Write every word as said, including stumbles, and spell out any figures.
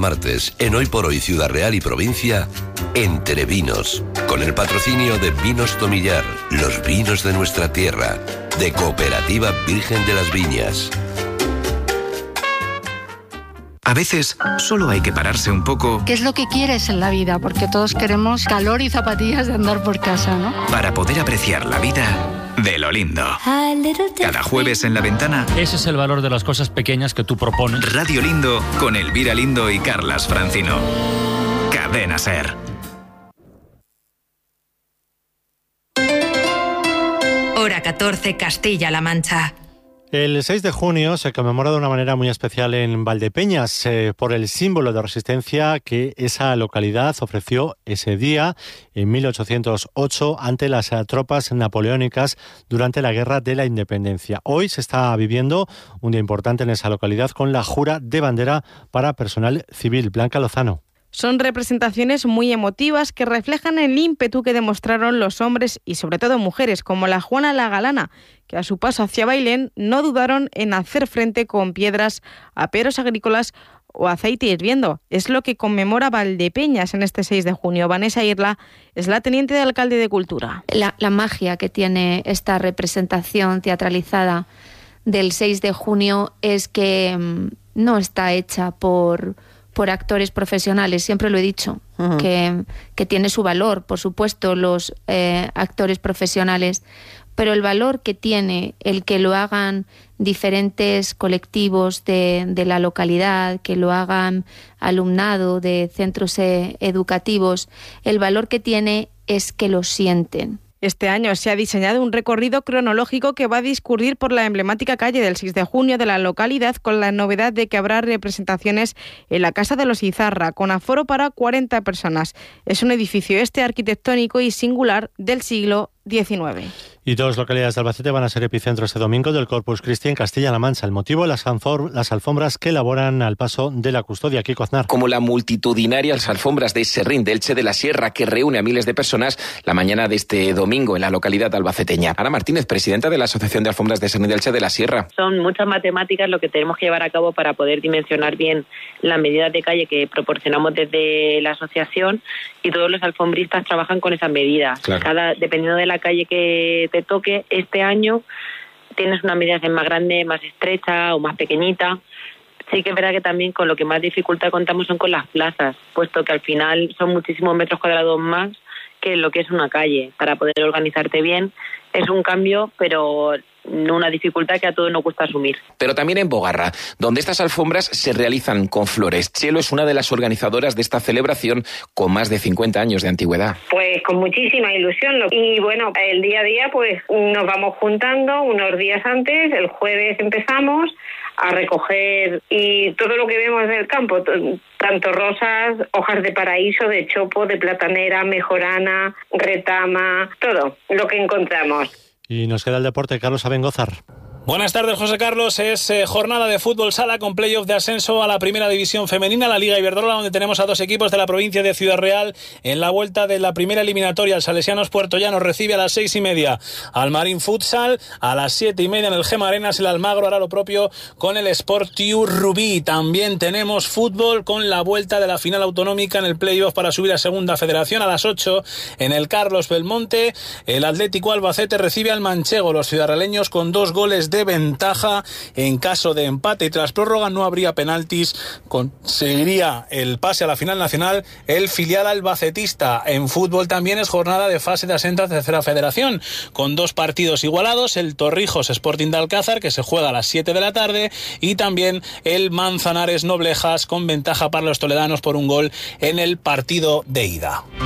martes, en Hoy por Hoy Ciudad Real y Provincia, Entre Vinos, con el patrocinio de Vinos Tomillar, los vinos de nuestra tierra, de Cooperativa Virgen de las Viñas. A veces solo hay que pararse un poco. ¿Qué es lo que quieres en la vida? Porque todos queremos calor y zapatillas de andar por casa, ¿no? Para poder apreciar la vida de lo lindo. Cada jueves en La Ventana. Ese es el valor de las cosas pequeñas que tú propones. Radio Lindo con Elvira Lindo y Carlas Francino. Cadena SER. Hora catorce, Castilla-La Mancha. El seis de junio se conmemora de una manera muy especial en Valdepeñas eh, por el símbolo de resistencia que esa localidad ofreció ese día en mil ochocientos ocho ante las eh, tropas napoleónicas durante la Guerra de la Independencia. Hoy se está viviendo un día importante en esa localidad con la jura de bandera para personal civil. Blanca Lozano. Son representaciones muy emotivas que reflejan el ímpetu que demostraron los hombres y sobre todo mujeres como la Juana la Galana, que a su paso hacia Bailén no dudaron en hacer frente con piedras, aperos agrícolas o aceite hirviendo. Es lo que conmemora Valdepeñas en este seis de junio. Vanessa Irla es la teniente de alcalde de Cultura. La, la magia que tiene esta representación teatralizada del seis de junio es que mmm, no está hecha por... por actores profesionales, siempre lo he dicho, uh-huh. que, que tiene su valor, por supuesto, los eh, actores profesionales, pero el valor que tiene el que lo hagan diferentes colectivos de, de la localidad, que lo hagan alumnado de centros eh, educativos, el valor que tiene es que lo sienten. Este año se ha diseñado un recorrido cronológico que va a discurrir por la emblemática calle del seis de junio de la localidad, con la novedad de que habrá representaciones en la Casa de los Izarra, con aforo para cuarenta personas. Es un edificio este arquitectónico y singular del siglo diecinueve. Y dos localidades de Albacete van a ser epicentro este domingo del Corpus Christi en Castilla-La Mancha. El motivo, las, alfor- las alfombras que elaboran al paso de la custodia. Kiko Aznar. Como la multitudinarias alfombras de Serrín de Elche de la Sierra, que reúne a miles de personas la mañana de este domingo en la localidad albaceteña. Ana Martínez, presidenta de la Asociación de Alfombras de Serrín de Elche de la Sierra. Son muchas matemáticas lo que tenemos que llevar a cabo para poder dimensionar bien las medidas de calle que proporcionamos desde la asociación, y todos los alfombristas trabajan con esas medidas. Claro. Cada, dependiendo de la calle que te toque, este año tienes una medida más grande, más estrecha o más pequeñita. Sí que es verdad que también con lo que más dificultad contamos son con las plazas, puesto que al final son muchísimos metros cuadrados más que lo que es una calle. Para poder organizarte bien es un cambio, pero no una dificultad que a todos nos cuesta asumir. Pero también en Bogarra, donde estas alfombras se realizan con flores. Chelo es una de las organizadoras de esta celebración con más de cincuenta años de antigüedad. Pues con muchísima ilusión. Y bueno, el día a día pues nos vamos juntando unos días antes. El jueves empezamos a recoger y todo lo que vemos del campo, tanto rosas, hojas de paraíso, de chopo, de platanera, mejorana, retama, todo lo que encontramos. Y nos queda el deporte. Carlos Abengózar. Buenas tardes, José Carlos. Es eh, jornada de fútbol sala con playoff de ascenso a la primera división femenina, la Liga Iberdrola, donde tenemos a dos equipos de la provincia de Ciudad Real en la vuelta de la primera eliminatoria. El Salesianos Puertollano recibe a las seis y media al Marín Futsal, a las siete y media en el Gema Arenas el Almagro hará lo propio con el Sportiu Rubí. También tenemos fútbol con la vuelta de la final autonómica en el playoff para subir a segunda federación. A las ocho en el Carlos Belmonte el Atlético Albacete recibe al Manchego. Los ciudadraleños con dos goles de de ventaja. En caso de empate y tras prórroga no habría penaltis, conseguiría el pase a la final nacional el filial albacetista. En fútbol también es jornada de fase de ascenso a tercera federación, con dos partidos igualados, el Torrijos Sporting de Alcázar, que se juega a las siete de la tarde, y también el Manzanares Noblejas, con ventaja para los toledanos por un gol en el partido de ida.